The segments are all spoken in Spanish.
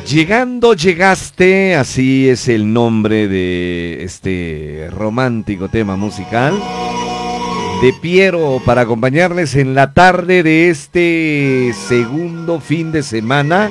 Llegando, llegaste, así es el nombre de este romántico tema musical de Piero para acompañarles en la tarde de este segundo fin de semana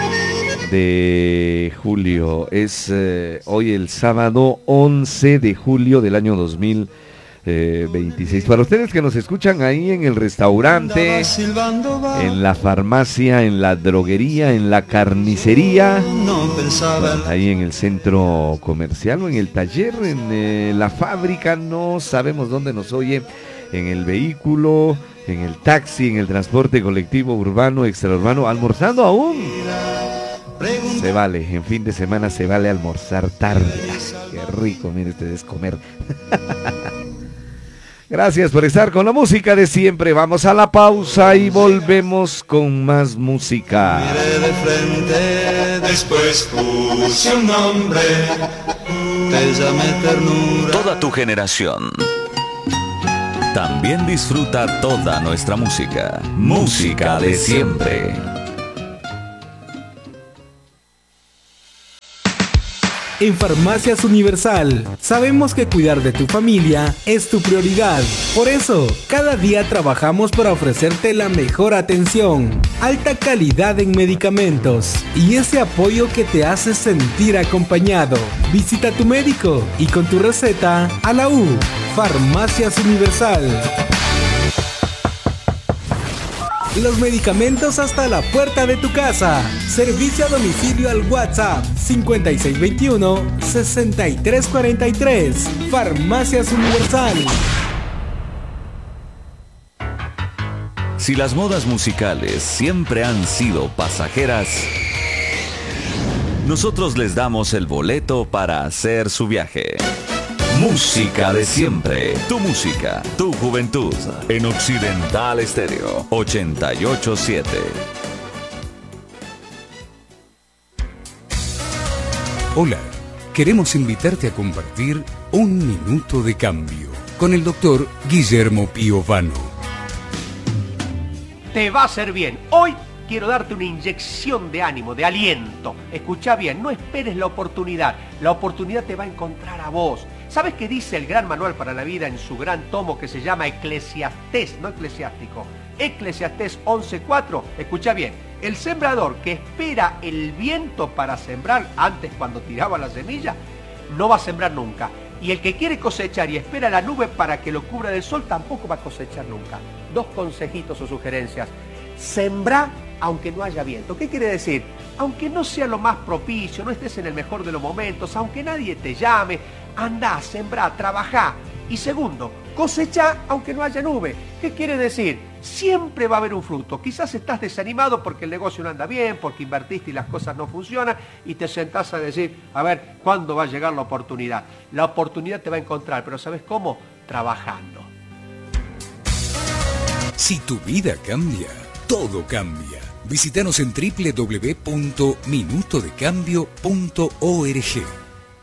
de julio. Es hoy el sábado 11 de julio del año 2026. Para ustedes que nos escuchan ahí en el restaurante, en la farmacia, en la droguería, en la carnicería, ahí en el centro comercial o en el taller, en la fábrica, no sabemos dónde nos oye, en el vehículo, en el taxi, en el transporte colectivo, urbano, extraurbano, almorzando aún. Se vale, en fin de semana se vale almorzar tarde. Qué rico, mire ustedes comer. Gracias por estar con la música de siempre. Vamos a la pausa y volvemos con más música. Miré de frente, después puse un nombre, te llamé ternura. Toda tu generación también disfruta toda nuestra música. Música de siempre. En Farmacias Universal, sabemos que cuidar de tu familia es tu prioridad. Por eso, cada día trabajamos para ofrecerte la mejor atención, alta calidad en medicamentos y ese apoyo que te hace sentir acompañado. Visita a tu médico y con tu receta a la U. Farmacias Universal. Los medicamentos hasta la puerta de tu casa. Servicio a domicilio al WhatsApp 5621-6343. Farmacias Universal. Si las modas musicales siempre han sido pasajeras, nosotros les damos el boleto para hacer su viaje. Música de siempre, tu música, tu juventud, en Occidental Estéreo 88.7. Hola, queremos invitarte a compartir un minuto de cambio con el doctor Guillermo Piovano. Te va a hacer bien. Hoy quiero darte una inyección de ánimo, de aliento. Escucha bien, no esperes la oportunidad. La oportunidad te va a encontrar a vos. ¿Sabes qué dice el Gran Manual para la Vida en su gran tomo que se llama Eclesiastés, no eclesiástico? Eclesiastés 11.4. Escucha bien. El sembrador que espera el viento para sembrar antes cuando tiraba la semilla, no va a sembrar nunca. Y el que quiere cosechar y espera la nube para que lo cubra del sol, tampoco va a cosechar nunca. Dos consejitos o sugerencias. Sembrá aunque no haya viento. ¿Qué quiere decir? Aunque no sea lo más propicio, no estés en el mejor de los momentos, aunque nadie te llame, andá, sembrá, trabajá. Y segundo, cosecha aunque no haya nube. ¿Qué quiere decir? Siempre va a haber un fruto. Quizás estás desanimado porque el negocio no anda bien, porque invertiste y las cosas no funcionan y te sentás a decir, a ver, ¿cuándo va a llegar la oportunidad? La oportunidad te va a encontrar, pero ¿sabes cómo? Trabajando. Si tu vida cambia, todo cambia. Visítanos en www.minutodecambio.org.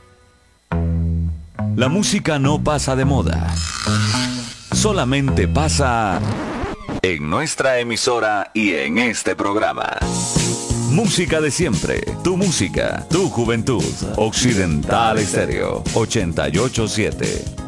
La música no pasa de moda. Solamente pasa en nuestra emisora y en este programa. Música de siempre, tu música, tu juventud. Occidental Estéreo 88.7.